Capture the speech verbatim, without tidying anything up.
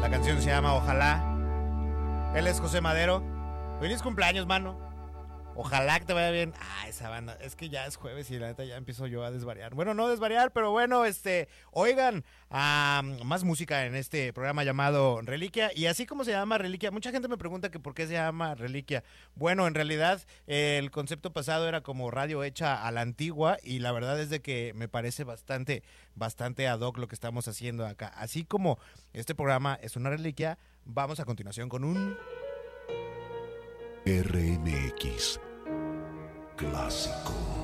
La canción se llama Ojalá. Él es José Madero. Feliz cumpleaños, mano. Ojalá que te vaya bien. Ah, esa banda. Es que ya es jueves y la neta ya empiezo yo a desvariar. Bueno, no desvariar, pero bueno, este, oigan, uh, más música en este programa llamado Reliquia. Y así como se llama Reliquia, mucha gente me pregunta que por qué se llama Reliquia. Bueno, en realidad eh, el concepto pasado era como radio hecha a la antigua y la verdad es de que me parece bastante, bastante ad hoc lo que estamos haciendo acá. Así como este programa es una reliquia, vamos a continuación con un... R M X Clásico.